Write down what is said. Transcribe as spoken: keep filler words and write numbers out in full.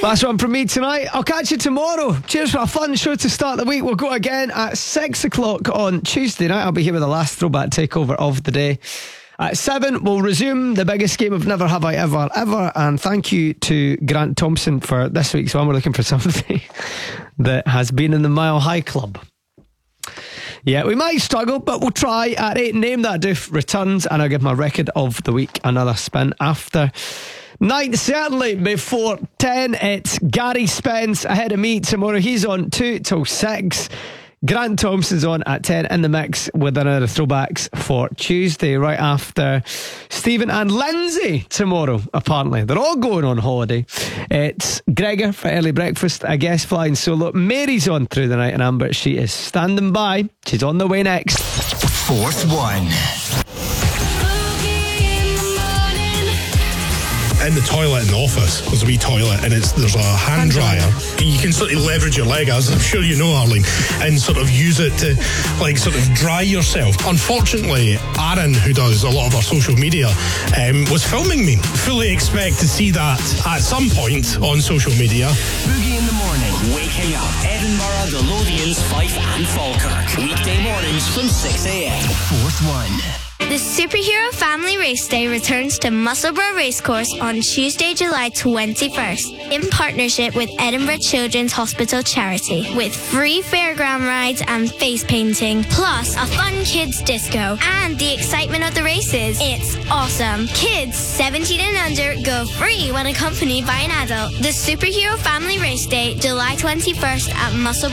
Last one from me tonight. I'll catch you tomorrow. Cheers for a fun show to start the week. We'll go again at six o'clock on Tuesday night. I'll be here with the last throwback takeover of the day. At seven, we'll resume the biggest game of Never Have I Ever Ever. And thank you to Grant Thompson for this week's one. We're looking for somebody that has been in the Mile High Club. Yeah, we might struggle, but we'll try. At eight, Name That Doof returns, and I'll give my record of the week another spin after nine. Certainly before ten, it's Gary Spence ahead of me tomorrow. He's on two till six. Grant Thompson's on at ten in the mix with another throwbacks for Tuesday, right after Stephen and Lindsay tomorrow. Apparently they're all going on holiday. It's Gregor for early breakfast, I guess, flying solo. Mary's on through the night, and Amber, she is standing by. She's on the way next. Fourth one. In the toilet in the office, there's a wee toilet, and it's there's a hand dryer. You can sort of leverage your leg, as I'm sure you know, Arlene, and sort of use it to, like, sort of dry yourself. Unfortunately, Aaron, who does a lot of our social media, um, was filming me. Fully expect to see that at some point on social media. Boogie in the morning, waking up Edinburgh, the Lothians, Fife and Falkirk. Weekday mornings from six a.m. Fourth one. The Superhero Family Race Day returns to Musselburgh Racecourse on Tuesday, July twenty-first, in partnership with Edinburgh Children's Hospital Charity, with free fairground rides and face painting, plus a fun kids disco, and the excitement of the races. It's awesome. Kids seventeen and under go free when accompanied by an adult. The Superhero Family Race Day, July twenty-first at Musselburgh